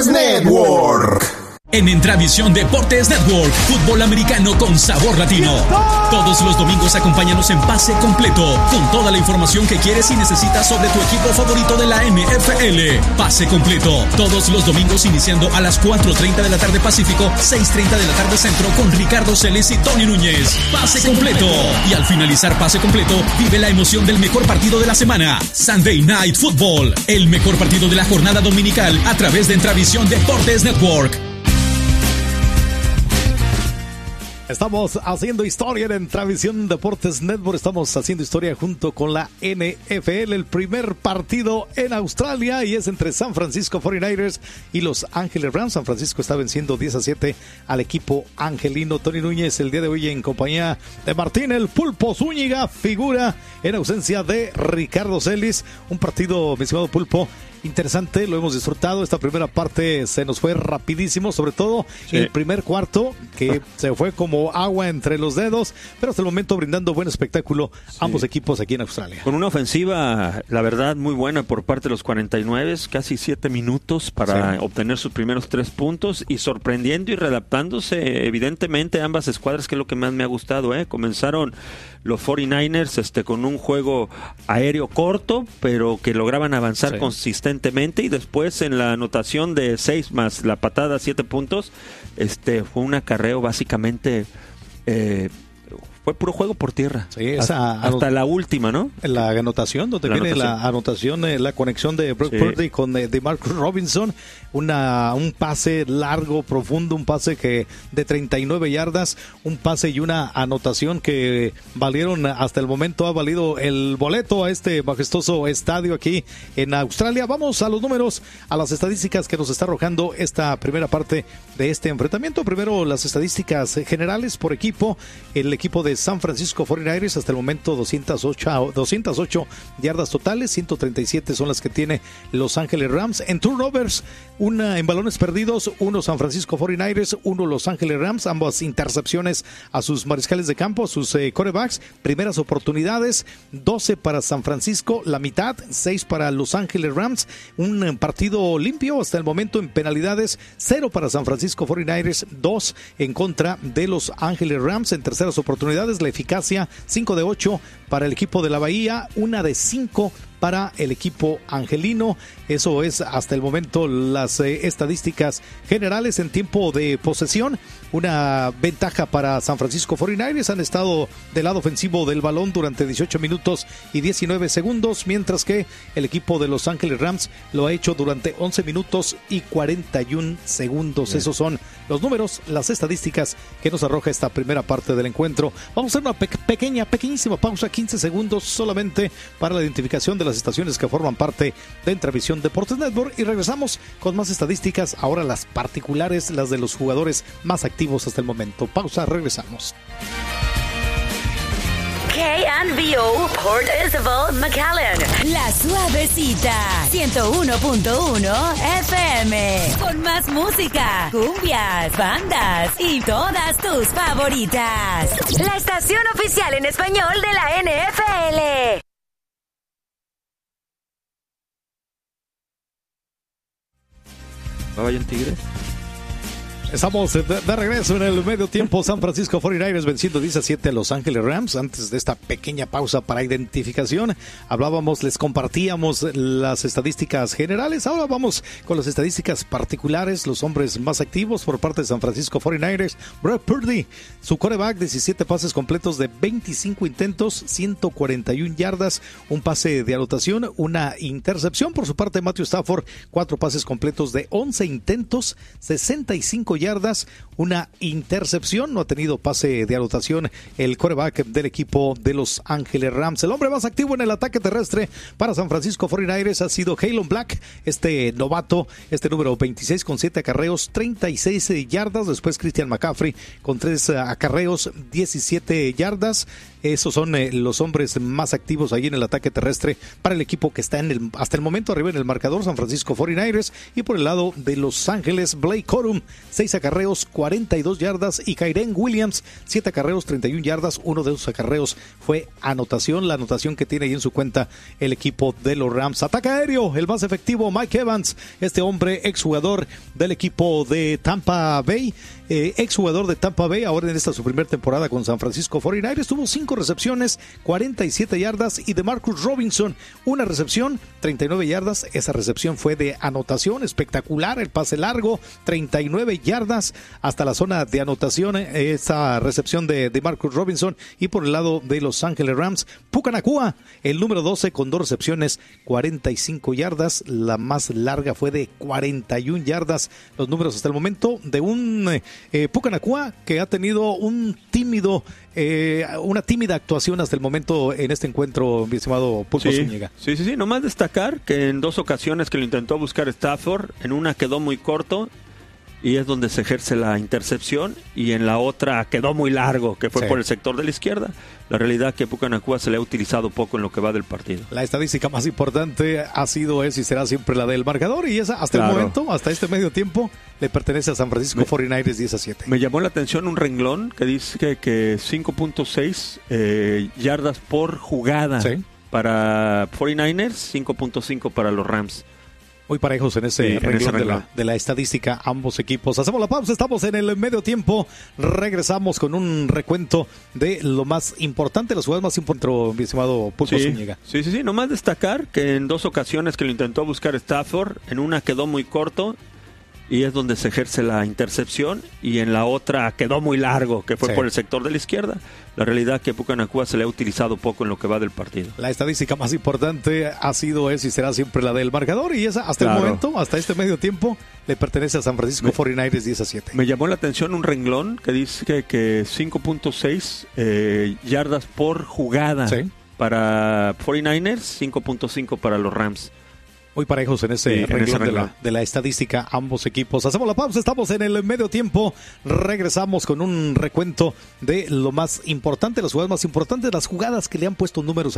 Deportes Network. En Entravisión Deportes Network, fútbol americano con sabor latino. Todos los domingos acompáñanos en Pase Completo, con toda la información que quieres y necesitas sobre tu equipo favorito de la NFL. Pase Completo, todos los domingos iniciando a las 4:30 de la tarde Pacífico, 6:30 de la tarde Centro, con Ricardo Celis y Tony Núñez. Pase Completo. Y al finalizar Pase Completo, vive la emoción del mejor partido de la semana. Sunday Night Football, el mejor partido de la jornada dominical a través de Entravisión Deportes Network. Estamos haciendo historia en Entravisión Deportes Network. Estamos haciendo historia junto con la NFL. El primer partido en Australia y es entre San Francisco 49ers y Los Ángeles Rams. San Francisco está venciendo 10-7 al equipo angelino. Tony Núñez el día de hoy en compañía de Martín el Pulpo Zúñiga, figura en ausencia de Ricardo Celis. Un partido, mi estimado Pulpo, interesante, lo hemos disfrutado. Esta primera parte se nos fue rapidísimo, sobre todo el primer cuarto, que se fue como agua entre los dedos, pero hasta el momento brindando buen espectáculo ambos equipos aquí en Australia. Con una ofensiva, la verdad, muy buena por parte de los 49, casi 7 minutos para obtener sus primeros 3 puntos y sorprendiendo y readaptándose evidentemente ambas escuadras, que es lo que más me ha gustado. Comenzaron los 49ers con un juego aéreo corto, pero que lograban avanzar consistentemente, y después en la anotación de 6 más la patada 7 puntos, fue un acarreo básicamente, fue puro juego por tierra. Sí, hasta la última, ¿no? La anotación, donde viene la anotación, la conexión de Brock Purdy con DeMarcus Robinson, un pase largo, profundo, un pase que de 39 yardas, un pase y una anotación que valieron, hasta el momento ha valido el boleto a este majestuoso estadio aquí en Australia. Vamos a los números, a las estadísticas que nos está arrojando esta primera parte de este enfrentamiento. Primero, las estadísticas generales por equipo. El equipo de San Francisco 49ers hasta el momento 208 yardas totales, 137 son las que tiene Los Ángeles Rams. En turnovers, una en balones perdidos, uno San Francisco 49ers, uno Los Ángeles Rams, ambas intercepciones a sus mariscales de campo, a sus quarterbacks. Primeras oportunidades, 12 para San Francisco, la mitad, 6 para Los Ángeles Rams. Un partido limpio hasta el momento en penalidades, 0 para San Francisco 49ers, 2 en contra de Los Ángeles Rams. En terceras oportunidades, la eficacia 5 de 8 para el equipo de la Bahía, 1 de 5 para el equipo angelino. Eso es hasta el momento las estadísticas generales. En tiempo de posesión, una ventaja para San Francisco 49ers. Han estado del lado ofensivo del balón durante 18 minutos y 19 segundos, mientras que el equipo de Los Ángeles Rams lo ha hecho durante 11 minutos y 41 segundos. Bien. Esos son los números, las estadísticas que nos arroja esta primera parte del encuentro. Vamos a hacer una pequeñísima pausa, 15 segundos solamente para la identificación de las estaciones que forman parte de Entravisión Deportes Network, y regresamos con más estadísticas, ahora las particulares, las de los jugadores más activos hasta el momento. Pausa, regresamos. KNVO Port Isabel McAllen, La Suavecita, 101.1 FM, con más música, cumbias, bandas y todas tus favoritas. La estación oficial en español de la NFL. ¿Vayan Tigres? Estamos de regreso en el medio tiempo. San Francisco 49ers venciendo 17 a Los Ángeles Rams. Antes de esta pequeña pausa para identificación, les compartíamos las estadísticas generales. Ahora vamos con las estadísticas particulares. Los hombres más activos por parte de San Francisco 49ers. Brock Purdy, su quarterback, 17 pases completos de 25 intentos, 141 yardas, un pase de anotación, una intercepción. Por su parte, Matthew Stafford, 4 pases completos de 11 intentos, 65 yardas, una intercepción. No ha tenido pase de anotación el quarterback del equipo de Los Ángeles Rams. El hombre más activo en el ataque terrestre para San Francisco 49ers ha sido Haylon Black, este novato, número 26 con 7 acarreos, 36 yardas. Después Christian McCaffrey con 3 acarreos, 17 yardas. Esos son los hombres más activos ahí en el ataque terrestre para el equipo que está hasta el momento arriba en el marcador, San Francisco 49ers. Y por el lado de Los Ángeles, Blake Corum, 6 6 acarreos, 42 yardas, y Kyren Williams, 7 acarreos, 31 yardas. Uno de esos acarreos fue anotación, la anotación que tiene ahí en su cuenta el equipo de los Rams. Ataque aéreo, el más efectivo, Mike Evans, este hombre exjugador del equipo de Tampa Bay, exjugador de Tampa Bay, ahora en esta su primera temporada con San Francisco 49ers, tuvo 5 recepciones, 47 yardas, y de Marcus Robinson, una recepción, 39 yardas. Esa recepción fue de anotación, espectacular, el pase largo, 39 yardas hasta la zona de anotación, esa recepción de Marcus Robinson. Y por el lado de Los Ángeles Rams, Puka Nacua, el número 12, con 2 recepciones, 45 yardas, la más larga fue de 41 yardas. Los números hasta el momento de un Puka Nacua que ha tenido una tímida actuación hasta el momento en este encuentro, mi estimado Pulpo Zúñiga. Sí, nomás destacar que en 2 ocasiones que lo intentó buscar Stafford, en una quedó muy corto y es donde se ejerce la intercepción, y en la otra quedó muy largo, que fue por el sector de la izquierda. La realidad es que Puka Nacua se le ha utilizado poco en lo que va del partido. La estadística más importante ha sido, es y será siempre la del marcador, y esa hasta el momento, hasta este medio tiempo, le pertenece a San Francisco 49ers 10-7. Me llamó la atención un renglón que dice que 5.6 yardas por jugada para 49ers, 5.5 para los Rams. Muy parejos en ese renglón de la estadística, ambos equipos. Hacemos la pausa, estamos en el medio tiempo. Regresamos con un recuento de lo más importante, las jugadas más importantes, mi estimado Pulpo Zúñiga. Sí, nomás destacar que en 2 ocasiones que lo intentó buscar Stafford, en una quedó muy corto y es donde se ejerce la intercepción, y en la otra quedó muy largo, que fue por el sector de la izquierda. La realidad es que Puka Nacua se le ha utilizado poco en lo que va del partido. La estadística más importante ha sido, es y será siempre la del marcador, y esa hasta el momento, hasta este medio tiempo, le pertenece a San Francisco 49ers 10-7. Me llamó la atención un renglón que dice que 5.6 yardas por jugada para 49ers, 5.5 para los Rams. Muy parejos en ese renglón de la estadística, ambos equipos. Hacemos la pausa, estamos en el medio tiempo. Regresamos con un recuento de lo más importante, las jugadas más importantes, las jugadas que le han puesto números